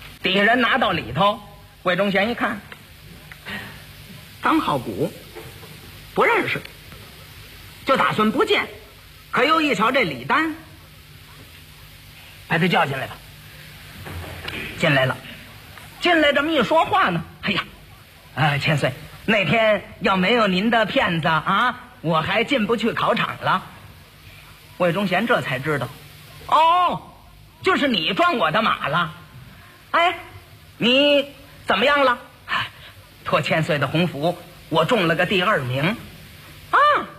底下人拿到里头，魏忠贤一看，张浩古不认识，就打算不见。可又一瞧这李丹，把他叫进来吧。进来了，进来这么一说话呢，哎呀，千岁，那天要没有您的骗子啊，我还进不去考场了。魏忠贤这才知道，哦，就是你撞我的马了。哎，你怎么样了？托千岁的洪福，我中了个第2名。啊！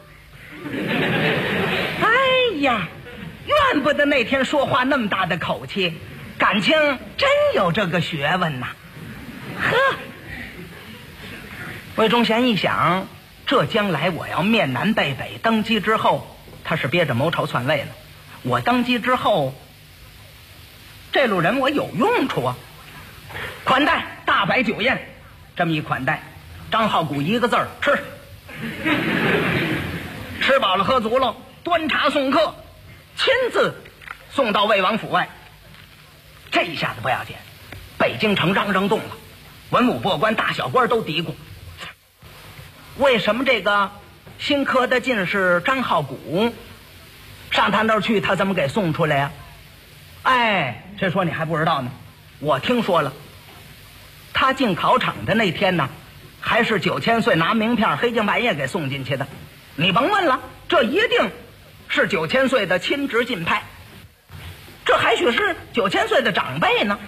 哎呀，怨不得那天说话那么大的口气，感情真有这个学问呐。呵，魏忠贤一想，这将来我要面南背北，登基之后，他是憋着谋朝篡位呢。我登基之后，这路人我有用处啊。款待，大摆酒宴，这么一款待，张浩古一个字儿吃。吃饱了喝足了，端茶送客，亲自送到魏王府外。这一下子不要紧，北京城嚷嚷动了，文武百官大小官都嘀咕，为什么这个新科的进士张浩古上他那儿去，他怎么给送出来呀？哎，这说你还不知道呢，我听说了，他进考场的那天呢，还是9000岁拿名片黑更半夜给送进去的。你甭问了，这一定是9000岁的亲直进派，这还许是9000岁的长辈呢。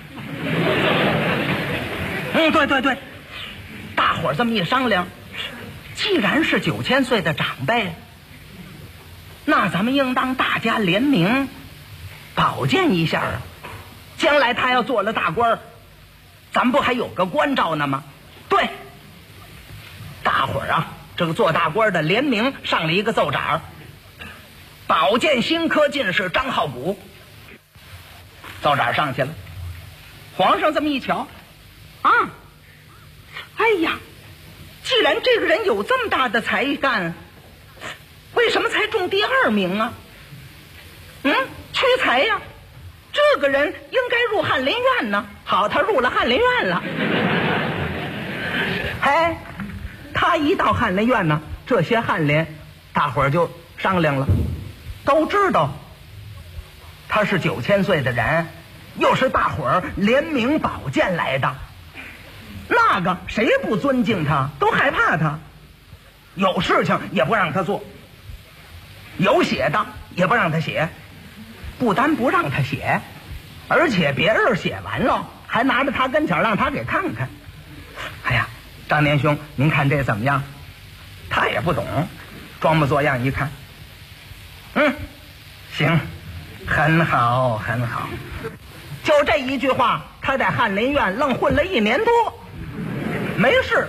对，大伙儿这么一商量，既然是9000岁的长辈，那咱们应当大家联名保荐一下啊。将来他要做了大官，咱不还有个关照呢吗？对，大伙儿啊，这个做大官的联名上了一个奏章，保荐新科进士张浩古。奏章上去了，皇上这么一瞧，啊，哎呀，既然这个人有这么大的才干，为什么才中第2名啊？屈才呀，这个人应该入翰林院呢。好，他入了翰林院了。哎，他一到翰林院呢，这些翰林大伙儿就商量了，都知道他是9000岁的人，又是大伙儿联名保荐来的，那个谁不尊敬他，都害怕他，有事情也不让他做，有写的也不让他写，不单不让他写，而且别人写完了还拿着他跟前让他给看看。哎呀，张年兄，您看这怎么样？他也不懂，装模作样一看，行，很好很好。就这一句话，他在翰林院愣混了1年多，没事。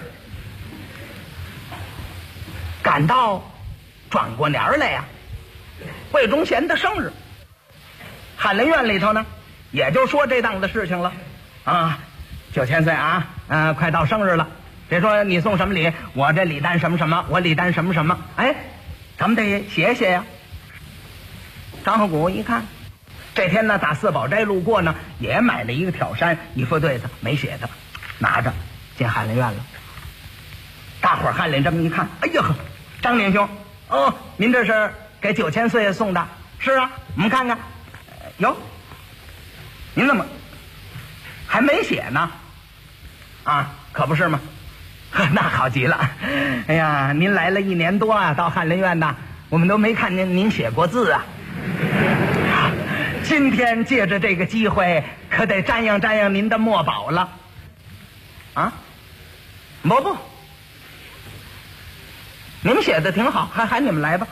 赶到转过年来呀，魏忠贤的生日，翰林院里头呢，也就说这档子事情了啊。9000岁啊，快到生日了。别说你送什么礼，我这礼单什么什么，我礼单什么什么，哎，咱们得写写呀。张浩古一看，这天呢打4宝斋路过呢，也买了一个挑衫，一副对子没写的，拿着进翰林院了。大伙儿翰林这么一看，哎呀呵，张年兄，哦，您这是给9000岁送的？是啊，我们看看。哟，您怎么还没写呢？啊，可不是吗？那好极了。哎呀，您来了1年多啊，到翰林院呐，我们都没看见您写过字啊。今天借着这个机会，可得瞻仰瞻仰您的墨宝了。啊，不，你们写的挺好，还喊你们来吧。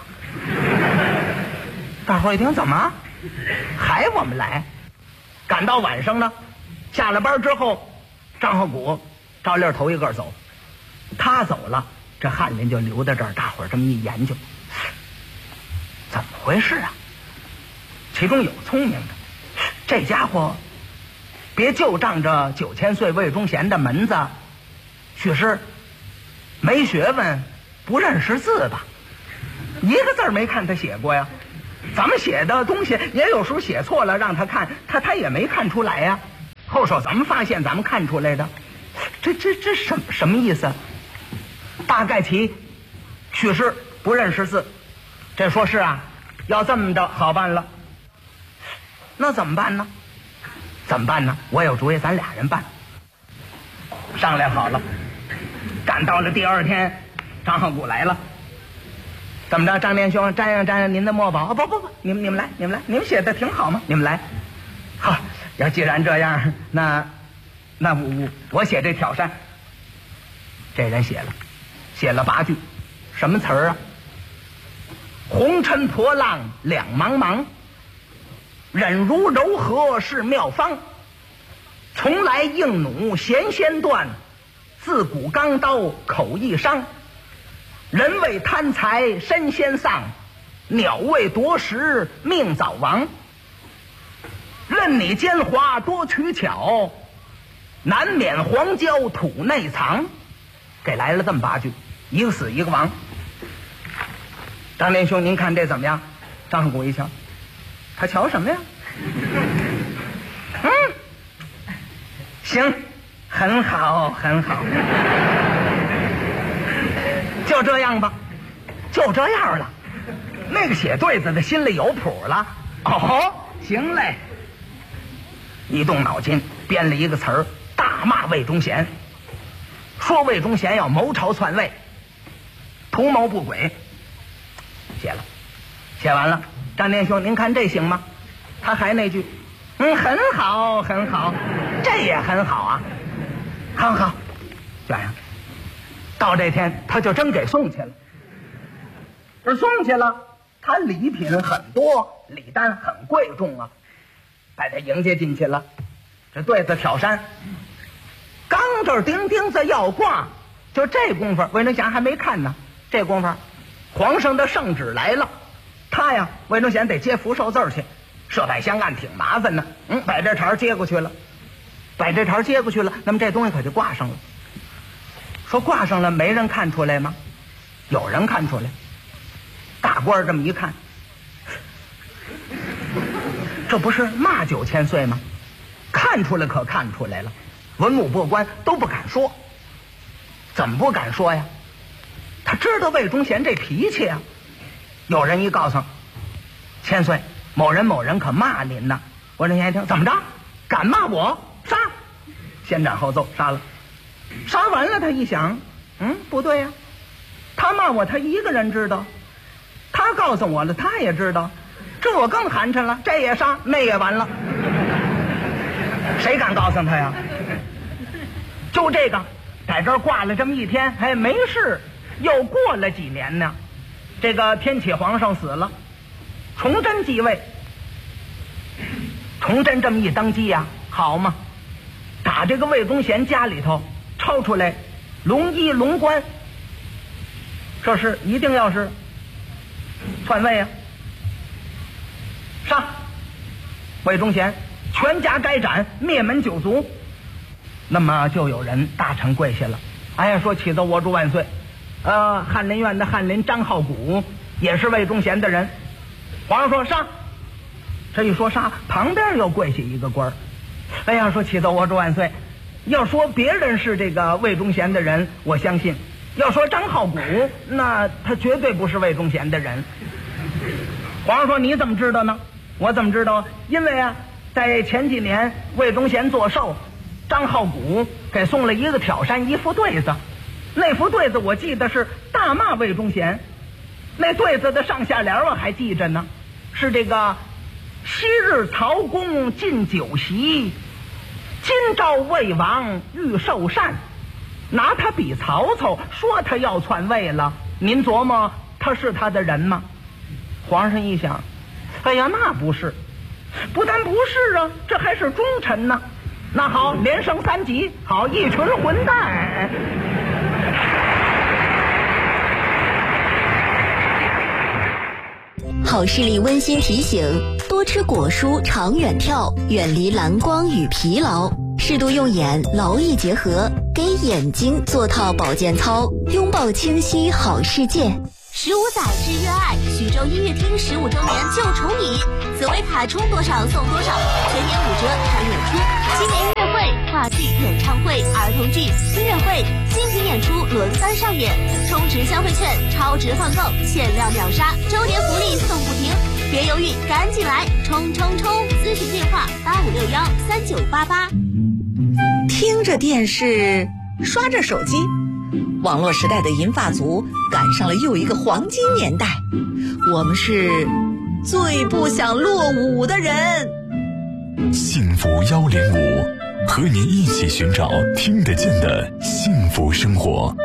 大伙一听，怎么还我们来？赶到晚上呢，下了班之后，张浩古照例头一个走，他走了，这翰林就留在这儿。大伙儿这么一研究，怎么回事啊？其中有聪明的，这家伙别就仗着9000岁魏忠贤的门子，许是没学问，不认识字吧？一个字没看他写过呀。咱们写的东西也有时候写错了，让他看，他也没看出来呀。 后手怎么发现咱们看出来的？这什么意思？大概其去世不认识字。这说是啊，要这么着好办了。那怎么办呢？怎么办呢？我有主意，咱俩人办。商量好了，赶到了第二天，张浩古来了。怎么着，张连兄，沾上您的墨宝？不，你们来，你们写的挺好嘛，你们来。好，要既然这样，那我写这挑山。这人写了8句，什么词儿啊？红尘破浪两茫茫，忍如柔和是妙方。从来硬弩弦断，自古钢刀口易伤。人为贪财身先丧，鸟为夺食命早亡。任你奸猾多取巧，难免黄胶土内藏。给来了这么8句，一个死一个亡。张连兄，您看这怎么样？张古一瞧，他瞧什么呀？行，很好，很好。就这样吧，就这样了。那个写对子的心里有谱了。哦，行嘞。一动脑筋编了一个词儿，大骂魏忠贤，说魏忠贤要谋朝篡位，图谋不轨。写了，写完了。张连兄，您看这行吗？他还那句，很好，很好，这也很好啊。好，这样。到这天他就真给送去了。而送去了，他礼品很多，礼单很贵重啊，把他迎接进去了。这对子挑山，刚这钉钉子要挂，就这功夫，魏忠贤还没看呢。这功夫，皇上的圣旨来了，他呀，魏忠贤得接福寿字去，设摆香案挺麻烦的。把这茬接过去了，那么这东西可就挂上了。说挂上了，没人看出来吗？有人看出来。大官这么一看，这不是骂9000岁吗？看出来可看出来了。文武百官都不敢说。怎么不敢说呀？他知道魏忠贤这脾气啊。有人一告诉千岁，某人可骂您呢。魏忠贤一听，怎么着？敢骂我？杀！先斩后奏，杀了。杀完了，他一想，不对呀，他骂我，他一个人知道，他告诉我了，他也知道，这我更寒碜了，这也杀，那也完了，谁敢告诉他呀？就这个，在这儿挂了这么一天，没事。又过了几年呢，这个天启皇上死了，崇祯继位。崇祯这么一登基呀，好嘛，打这个魏忠贤家里头抄出来龙衣龙冠，这是一定要是篡位啊！杀魏忠贤，全家该斩，灭门9族。那么就有人大臣跪下了，说启奏我主万岁。翰林院的翰林张浩古也是魏忠贤的人。皇上说杀。这一说杀，旁边又跪下一个官儿。说启奏我主万岁。要说别人是这个魏忠贤的人，我相信；要说张浩古，那他绝对不是魏忠贤的人。皇上说你怎么知道呢？我怎么知道？因为啊，在前几年魏忠贤做寿，张浩古给送了一个挑山一副对子，那副对子我记得是大骂魏忠贤，那对子的上下联我还记着呢，是这个昔日曹公进酒席，今朝魏王欲受禅，拿他比曹操，说他要篡位了，您琢磨他是他的人吗？皇上一想，那不是，不但不是啊，这还是忠臣呢。那好，连升3级，好，一群混蛋。 好视力温馨提醒：多吃果蔬，长远跳，远离蓝光与疲劳，适度用眼，劳逸结合，给眼睛做套保健操，拥抱清晰好世界。 15载之约爱，徐州音乐厅15周年就宠你，紫薇卡充多少送多少，全年5折，还演出。今年音乐话剧、演唱会、儿童剧、音乐会，精品演出轮番上演，充值消费券，超值换购，限量秒杀，周年福利送不停，别犹豫，赶紧来，冲冲冲！咨询电话85613988。 听着电视，刷着手机，网络时代的银发族赶上了又一个黄金年代。我们是最不想落伍的人。 幸福105，和您一起寻找听得见的幸福生活。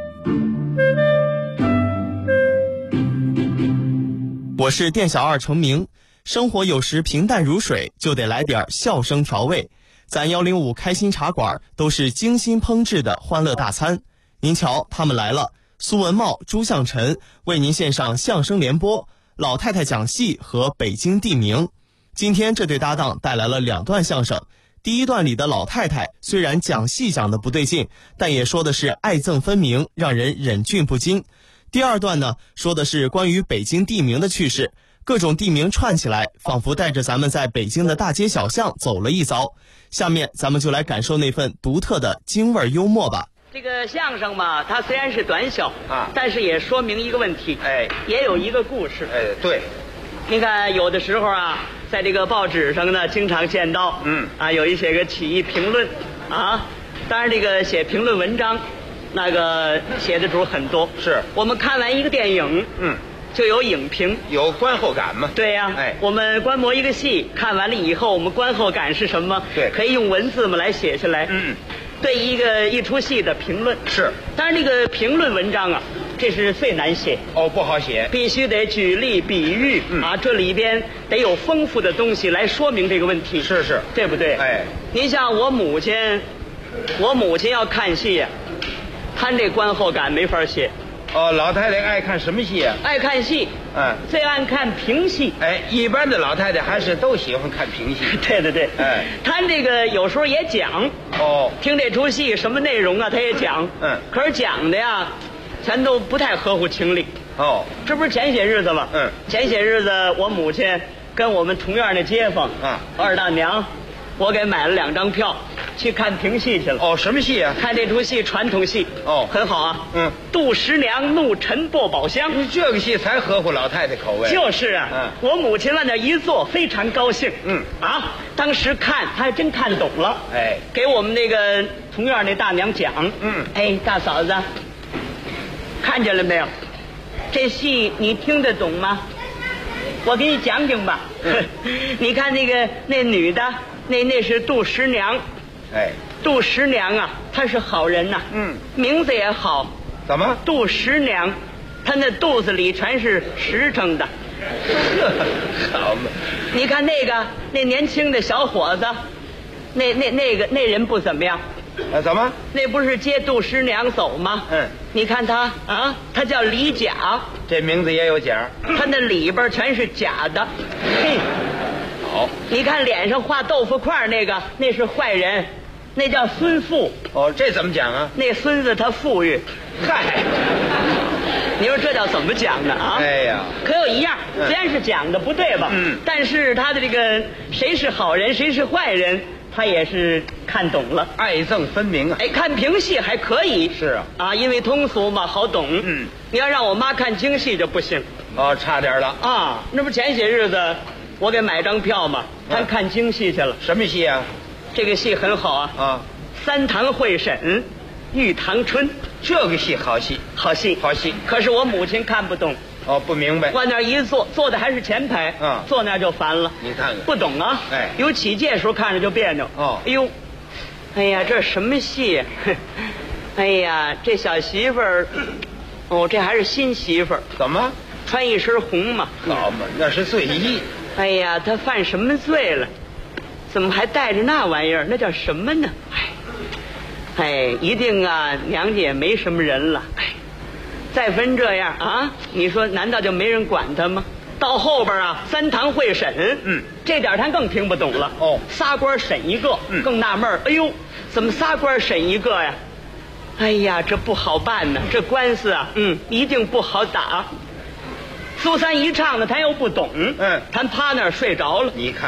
我是店小二程明。生活有时平淡如水，就得来点笑声调味。咱105开心茶馆都是精心烹制的欢乐大餐。您瞧，他们来了，苏文茂、朱向臣为您献上相声联播、老太太讲戏和北京地名。今天这对搭档带来了2段相声。第一段里的老太太虽然讲戏讲得不对劲，但也说的是爱憎分明，让人忍俊不禁。第二段呢，说的是关于北京地名的趣事，各种地名串起来，仿佛带着咱们在北京的大街小巷走了一遭。下面咱们就来感受那份独特的京味幽默吧。 这个相声嘛，它虽然是短小啊，但是也说明一个问题，也有一个故事。 对， 你看有的时候啊，在这个报纸上呢，经常见到，有一些个起义评论啊，当然这个写评论文章，那个写的主很多。是我们看完一个电影，就有影评，有观后感嘛？对呀，我们观摩一个戏，看完了以后，我们观后感是什么？对，可以用文字嘛来写下来。对一出戏的评论是，当然这个评论文章啊，这是最难写不好写，必须得举例比喻啊，这里边得有丰富的东西来说明这个问题，是，对不对？您像我母亲要看戏呀，她这观后感没法写。老太太爱看什么戏啊？爱看戏，最爱看评戏。一般的老太太还是都喜欢看评戏。对，她这个有时候也讲。听这出戏什么内容啊，她也讲。可是讲的呀，全都不太合乎情理。这不是前些日子吗？前些日子我母亲跟我们同院的街坊二大娘，我给买了2张票。去看评戏去了。什么戏啊？看这出戏，传统戏。很好啊。杜十娘怒沉薄宝箱，这个戏才合乎老太太口味。就是啊。我母亲往那一坐，非常高兴。当时看，她还真看懂了。给我们那个同院那大娘讲。大嫂子，看见了没有？这戏你听得懂吗？我给你讲讲吧。你看那女的，那是杜十娘。杜十娘啊，她是好人呐。名字也好。怎么？杜十娘，她那肚子里全是实诚的。好嘛！你看那年轻的小伙子，那人不怎么样。怎么？那不是接杜十娘走吗？你看他啊，他叫李甲，这名字也有假。他那里边全是假的。好，你看脸上画豆腐块那是坏人。那叫孙富。这怎么讲啊？那孙子他富裕。嗨，你说这叫怎么讲的啊？可有一样，虽然是讲的不对吧，但是他的这个谁是好人谁是坏人，他也是看懂了，爱憎分明啊。看评戏还可以。是啊，因为通俗嘛，好懂。你要让我妈看京戏就不行。差点了啊！那不前些日子我给买张票嘛，她看京戏去了。什么戏啊？这个戏很好啊！三堂会审，玉堂春，这个戏好戏，好戏。可是我母亲看不懂。不明白。往那一坐的还是前排。坐那就烦了。你看看，不懂啊。有起介时候看着就别扭。哎呀，这什么戏？哎呀，这小媳妇儿，这还是新媳妇儿。怎么？穿一身红嘛。好嘛，那是罪衣。哎呀，她犯什么罪了？怎么还带着那玩意儿？那叫什么呢？一定啊，娘家也没什么人了。再分这样啊，你说难道就没人管他吗？到后边啊，三堂会审，这点他更听不懂了。仨官审一个，更纳闷。哎呦，怎么仨官审一个呀？哎呀，这不好办呢，这官司啊，一定不好打。苏三一唱呢，他又不懂，他趴那儿睡着了。你看看，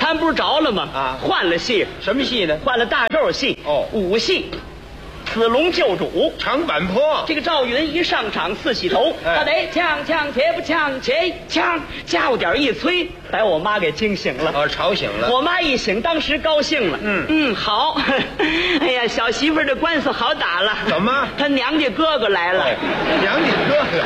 看不是着了吗？ 啊， 换了戏， 什么戏呢？ 换了大咒戏。 哦， 武戏。子龙救主， 长坂坡。 这个赵云一上场四洗头，他得锵锵且不锵且锵，家伙点一催，把我妈给惊醒了。 吵醒了。 我妈一醒，当时高兴了。好。哎呀，小媳妇儿的官司好打了。 怎么？ 他娘家哥哥来了。 娘家哥哥。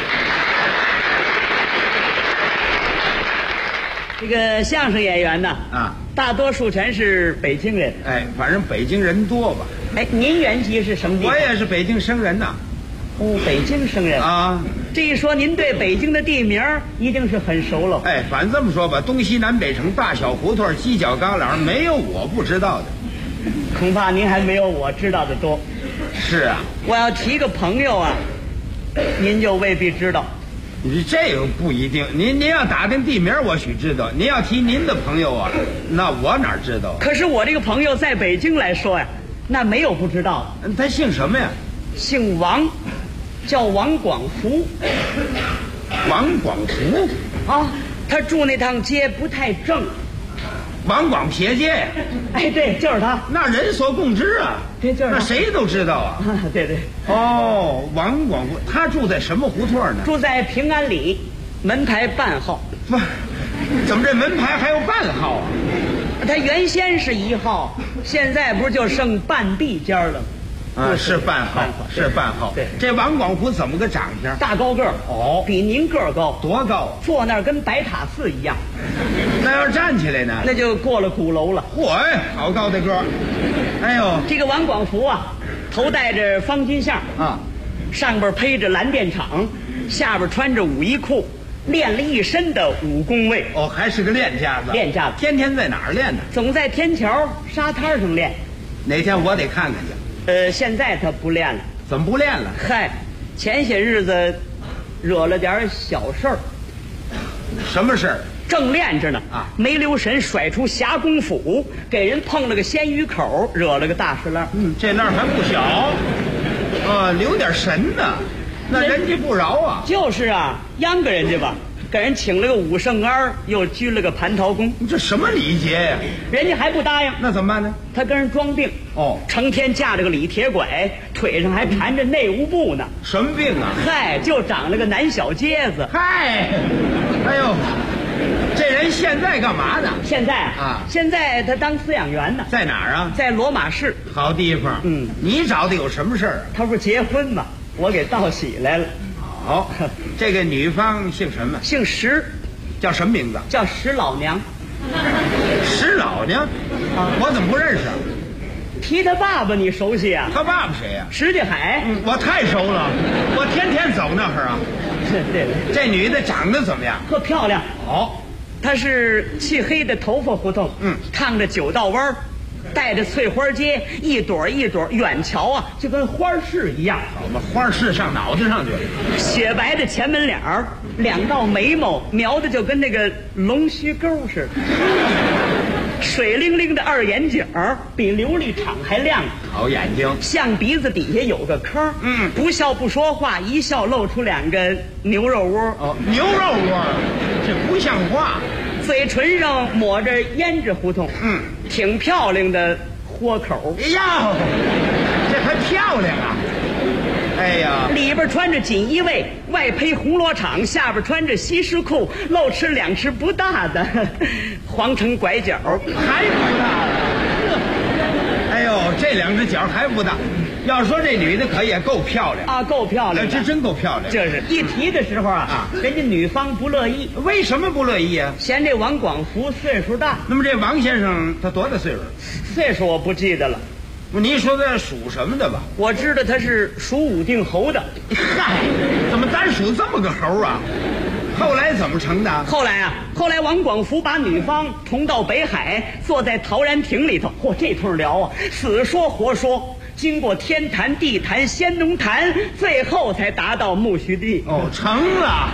这个相声演员呢，大多数全是北京人。 反正北京人多吧。 您原籍是什么地方？ 我也是北京生人呐。 北京生人啊。 这一说，您对北京的地名一定是很熟了。 反正这么说吧，东西南北城、大小胡同、犄角旮旯，没有我不知道的。 恐怕您还没有我知道的多。 是啊， 我要提个朋友啊，您就未必知道。 你这个不一定，您要打听地名，我许知道；您要提您的朋友啊，那我哪知道？ 可是我这个朋友在北京来说呀，那没有不知道的。 他姓什么呀？ 姓王，叫王广福。 王广福啊，他住那趟街不太正。 王广撇街呀？ 对，就是他。 那人所共知啊， 对，就是他。 那谁都知道啊。 对。 王广福，他住在什么胡同呢？ 住在平安里门牌半号。 不，怎么这门牌还有半号啊？ 他原先是1号，现在不是就剩半壁间了吗？ 是半号，是半号。 对， 这王广福怎么个长相？ 大高个儿。比您个儿高。 多高？ 坐那儿跟白塔寺一样。 那要站起来呢？ 那就过了鼓楼了。 嚯，好高的个儿！哎呦， 这个王广福啊，头戴着方巾相啊，上边披着蓝靛氅，下边穿着武衣裤，练了一身的武功位。 还是个练家子。 练家子， 天天在哪儿练呢？ 总在天桥沙滩上练。 哪天我得看看去。 现在他不练了。 怎么不练了？ 前些日子惹了点小事儿。 什么事儿？ 正练着呢没留神甩出霞公斧，给人碰了个鲜鱼口，惹了个大石烂。 这烂还不小留点神呢，那人家不饶啊。 就是啊，央个人家吧，给人请了个武圣庵，又鞠了个蟠桃功。 你这什么礼节呀？ 人家还不答应。 那怎么办呢？ 他跟人装病成天架着个李铁拐，腿上还缠着内务布呢。 什么病啊？ 就长了个男小疖子。 哎呦，这人现在干嘛呢？ 现在他当饲养员呢。 在哪儿啊？ 在罗马市。 好地方。你找的有什么事儿啊？ 他不是结婚吗？我给道喜来了。 这个女方姓什么？ 姓石。 叫什么名字？ 叫石老娘。 石老娘？我怎么不认识？ 提他爸爸你熟悉啊？ 他爸爸谁呀？ 石家海。 我太熟了，我天天走那儿啊。 对。 这女的长得怎么样？ 特漂亮。她是漆黑的头发胡同，烫着9道弯，带着翠花街，一朵一朵，远瞧啊，就跟花饰一样。 花饰上脑袋上去了。 雪白的前门脸儿，2道眉毛描的就跟那个龙须沟似的。水灵灵的2眼角比琉璃厂还亮。 好眼睛。 象鼻子底下有个坑。不笑不说话，一笑露出2个牛肉窝。 牛肉窝，这不像话。 嘴唇上抹着胭脂胡同。挺漂亮的豁口。 哎呀，这还漂亮啊！哎呀， 里边穿着锦衣卫，外披红罗场，下边穿着西施裤，露吃2尺不大的黄城拐角， 还不大。哎呦，这2只脚还不大。要说这女的可也够漂亮啊，够漂亮， 这真够漂亮。 这是一提的时候人家女方不乐意。 为什么不乐意啊？ 嫌这王广福岁数大。 那么这王先生他多大岁数？ 岁数我不记得了。 你说他属什么的吧？ 我知道他是属武定侯的。 怎么单属这么个猴啊？后来怎么成的？ 后来王广福把女方同到北海，坐在陶然亭里头。这通聊啊，死说活说，经过天坛、地坛、仙农坛，最后才达到木须地。 成了。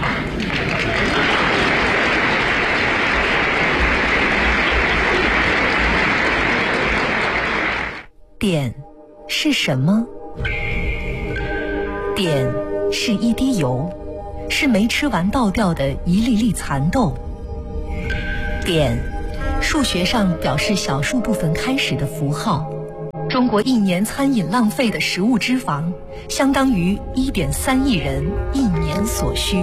碘是什么？碘是一滴油，是没吃完倒掉的一粒粒蚕豆。碘数学上表示小数部分开始的符号。中国一年餐饮浪费的食物脂肪，相当于1.3亿人一年所需。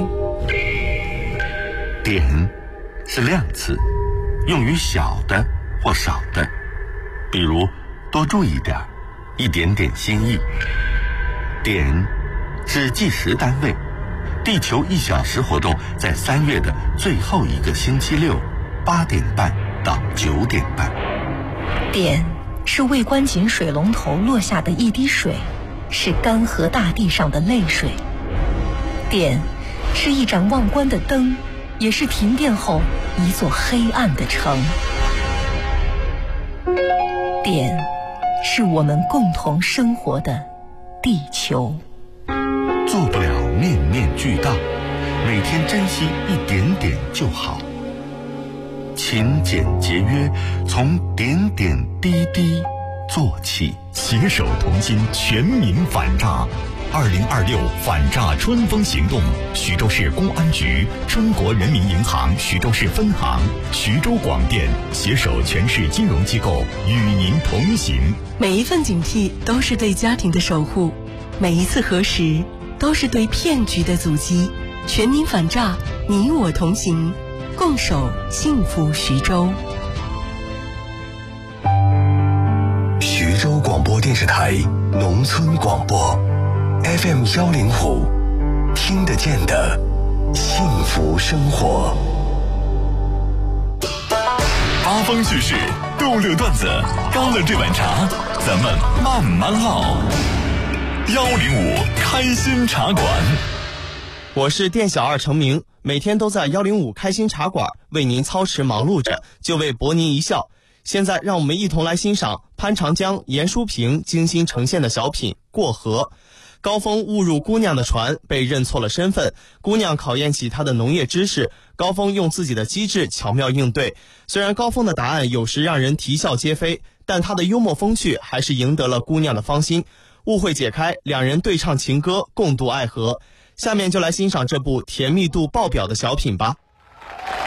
点是量词，用于小的或少的，比如多注意点，一点点心意。点是计时单位，地球1小时活动在3月的最后一个星期六8点半到9点半。 点是未关紧水龙头落下的一滴水，是干涸大地上的泪水。点是一盏忘关的灯，也是停电后一座黑暗的城。点是我们共同生活的地球。 做不了面面俱到，每天珍惜一点点就好。勤俭节约，从点点滴滴做起。 携手同心，全民反诈。2026反诈春风行动，徐州市公安局、中国人民银行徐州市分行、徐州广电携手全市金融机构与您同行。 每一份警惕都是对家庭的守护，每一次核实都是对骗局的阻击。全民反诈，你我同行，共守幸福徐州。 徐州广播电视台农村广播 FM 105，听得见的幸福生活。 八方趣事，逗乐段子，干了这碗茶，咱们慢慢唠。105开心茶馆， 我是店小二程明，每天都在105开心茶馆为您操持忙碌着，就为博您一笑。现在让我们一同来欣赏潘长江、严淑萍精心呈现的小品《过河》。高峰误入姑娘的船，被认错了身份，姑娘考验起他的农业知识，高峰用自己的机智巧妙应对。虽然高峰的答案有时让人啼笑皆非，但他的幽默风趣还是赢得了姑娘的芳心。误会解开，两人对唱情歌，共度爱河。下面就来欣赏这部甜蜜度爆表的小品吧。